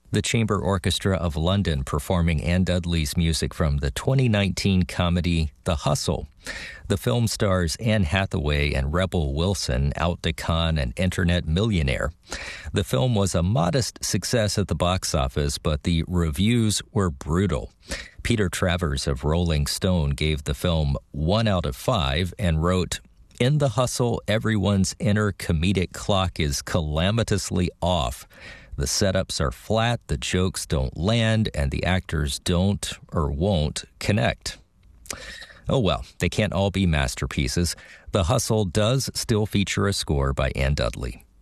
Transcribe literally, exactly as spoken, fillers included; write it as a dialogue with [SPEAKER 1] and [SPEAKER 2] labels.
[SPEAKER 1] The Chamber Orchestra of London performing Anne Dudley's music from the twenty nineteen comedy The Hustle. The film stars Anne Hathaway and Rebel Wilson, out to con an internet millionaire. The film was a modest success at the box office, but the reviews were brutal. Peter Travers of Rolling Stone gave the film one out of five and wrote, "In The Hustle, everyone's inner comedic clock is calamitously off. The setups are flat, the jokes don't land, and the actors don't or won't connect." Oh well, they can't all be masterpieces. The Hustle does still feature a score by Anne Dudley.